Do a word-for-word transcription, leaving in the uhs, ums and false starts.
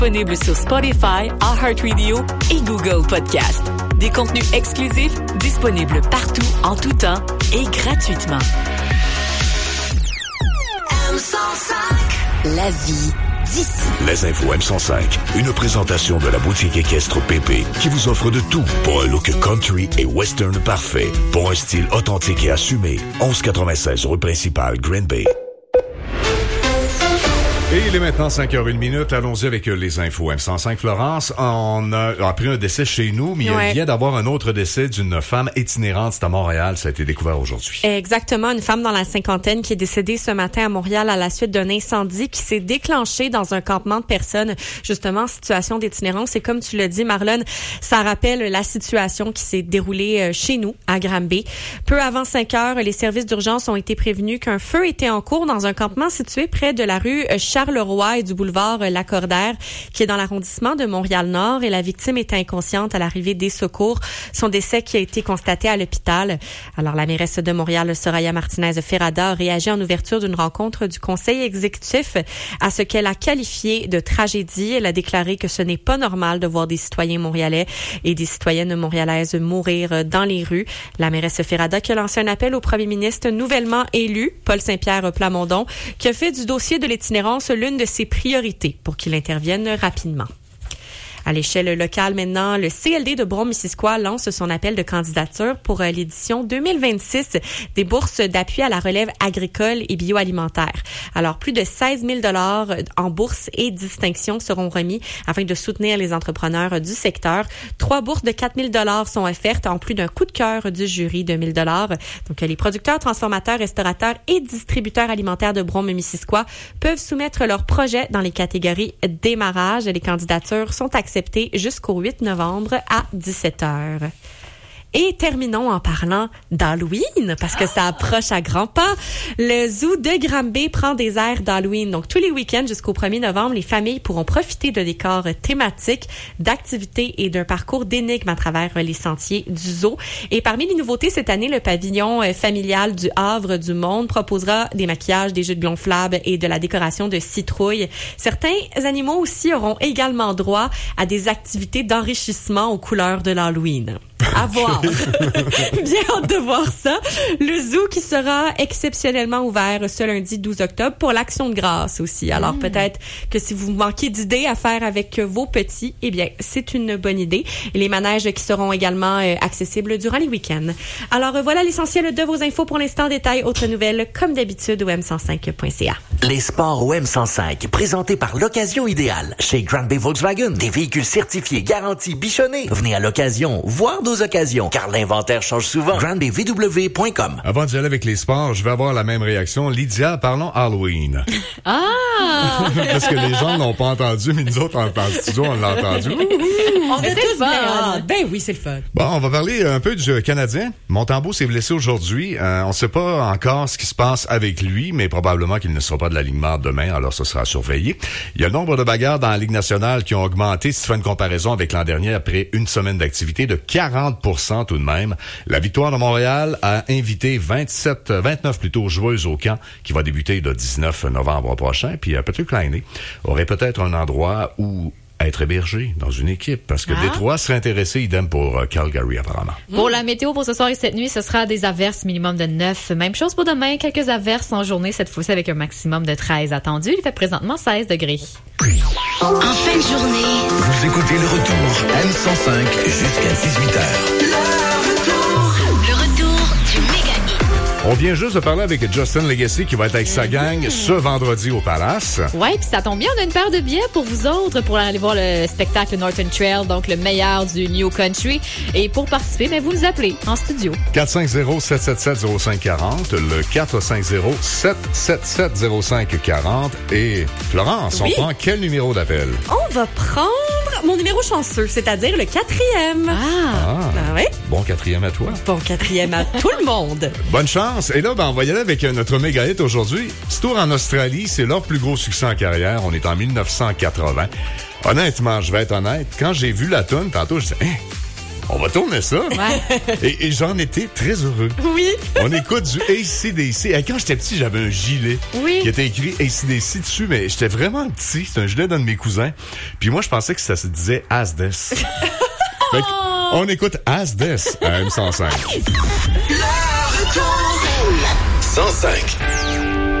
disponible sur Spotify, iHeartRadio et Google Podcast. Des contenus exclusifs disponibles partout, en tout temps et gratuitement. M cent cinq. La vie d'ici. Les infos M cent cinq. Une présentation de la boutique équestre P P qui vous offre de tout pour un look country et western parfait. Pour un style authentique et assumé. onze quatre-vingt-seize rue principale, Green Bay. Et il est maintenant cinq heures une minute. Allons-y avec les infos M cent cinq. Florence, on a appris un décès chez nous, mais ouais. il vient d'avoir un autre décès d'une femme itinérante. C'est à Montréal. Ça a été découvert aujourd'hui. Exactement. Une femme dans la cinquantaine qui est décédée ce matin à Montréal à la suite d'un incendie qui s'est déclenché dans un campement de personnes, justement en situation d'itinérance. Et comme tu l'as dit, Marlon, ça rappelle la situation qui s'est déroulée chez nous, à Granby. Peu avant cinq heures, les services d'urgence ont été prévenus qu'un feu était en cours dans un campement situé près de la rue Charles Charles-Roy et du boulevard Lacordaire, qui est dans l'arrondissement de Montréal-Nord, et la victime était inconsciente à l'arrivée des secours. Son décès qui a été constaté à l'hôpital. Alors, la mairesse de Montréal, Soraya Martinez-Ferrada, a réagi en ouverture d'une rencontre du conseil exécutif à ce qu'elle a qualifié de tragédie. Elle a déclaré que ce n'est pas normal de voir des citoyens montréalais et des citoyennes montréalaises mourir dans les rues. La mairesse Ferrada qui a lancé un appel au premier ministre nouvellement élu, Paul Saint-Pierre Plamondon, qui a fait du dossier de l'itinérance l'une de ses priorités pour qu'il intervienne rapidement. À l'échelle locale maintenant, le C L D de Brome-Missisquoi lance son appel de candidature pour l'édition deux mille vingt-six des bourses d'appui à la relève agricole et bioalimentaire. Alors, plus de seize mille dollars en bourses et distinctions seront remis afin de soutenir les entrepreneurs du secteur. Trois bourses de quatre mille dollars sont offertes en plus d'un coup de cœur du jury de mille dollars. Donc, les producteurs, transformateurs, restaurateurs et distributeurs alimentaires de Brome-Missisquoi peuvent soumettre leurs projets dans les catégories démarrage. Les candidatures sont acceptées jusqu'au huit novembre à dix-sept heures. Et terminons en parlant d'Halloween, parce que ça approche à grands pas. Le zoo de Granby prend des airs d'Halloween. Donc, tous les week-ends jusqu'au premier novembre, les familles pourront profiter de décors thématiques, d'activités et d'un parcours d'énigmes à travers les sentiers du zoo. Et parmi les nouveautés cette année, le pavillon familial du Havre du Monde proposera des maquillages, des jeux de gonflables et de la décoration de citrouilles. Certains animaux aussi auront également droit à des activités d'enrichissement aux couleurs de l'Halloween. À voir. Bien hâte de voir ça. Le zoo qui sera exceptionnellement ouvert ce lundi douze octobre pour l'Action de grâce aussi. Alors mmh. peut-être que si vous manquez d'idées à faire avec vos petits, eh bien, c'est une bonne idée. Et les manèges qui seront également euh, accessibles durant les week-ends. Alors euh, voilà l'essentiel de vos infos pour l'instant. Détails, autres nouvelles, comme d'habitude, au m cent cinq point c a. Les sports au M cent cinq, présentés par l'Occasion Idéale. Chez Granby Volkswagen, des véhicules certifiés, garantis, bichonnés. Venez à l'Occasion, voir nos occasions, car l'inventaire change souvent. Granby V W point com. Avant d'y aller avec les sports, je vais avoir la même réaction. Lydia, parlons Halloween. Ah! Parce que les gens ne l'ont pas entendu, mais nous autres, en studio, on l'a entendu. On est tous bien. Ben oui, c'est le fun. Bon, on va parler un peu du Canadien. Montembeault s'est blessé aujourd'hui. Euh, on ne sait pas encore ce qui se passe avec lui, mais probablement qu'il ne sera pas de l'alignement demain, alors ce sera surveillé. Il y a le nombre de bagarres dans la Ligue nationale qui ont augmenté, si tu fais une comparaison avec l'an dernier, après une semaine d'activité, de quarante pour cent tout de même. La victoire de Montréal a invité vingt-sept, vingt-neuf plutôt joueuses au camp qui va débuter le dix-neuf novembre prochain. Puis euh, Patrick Laine aurait peut-être un endroit où être hébergé dans une équipe, parce que ah. Détroit serait intéressé, idem pour uh, Calgary apparemment. Pour la météo pour ce soir et cette nuit, ce sera des averses minimum de neuf. Même chose pour demain, quelques averses en journée, cette fois-ci avec un maximum de treize attendu. Il fait présentement seize degrés. En fin de journée, vous écoutez le retour M cent cinq jusqu'à dix-huit heures. Le retour, le retour du méga hit. On vient juste de parler avec Justin Legacy qui va être avec sa gang ce vendredi au Palace. Ouais, puis ça tombe bien, on a une paire de billets pour vous autres pour aller voir le spectacle Northern Trail, donc le meilleur du New Country. Et pour participer, mais vous nous appelez en studio. quatre cinq zéro, sept sept sept, zéro cinq quatre zéro, le quatre cinq zéro, sept sept sept, zéro cinq quatre zéro. Et Florence, oui. On prend quel numéro d'appel? On va prendre mon numéro chanceux, c'est-à-dire le quatrième. Ah, ah. ah oui? Bon quatrième à toi. Bon quatrième à tout le monde. Bonne chance. Et là, ben, on va y aller avec notre méga hit aujourd'hui. Ce tour en Australie, c'est leur plus gros succès en carrière. On est en dix-neuf cent quatre-vingts. Honnêtement, je vais être honnête, quand j'ai vu la toune, tantôt, je disais, hein, On va tourner ça. Ouais. Et, et j'en étais très heureux. Oui. On écoute du A C D C. Et quand j'étais petit, j'avais un gilet Oui. qui était écrit A C D C dessus, mais j'étais vraiment petit. C'était un gilet d'un de mes cousins. Puis moi, je pensais que ça se disait Asdes. Fait que, on écoute Asdes à M cent cinq. Le retour. cent cinq.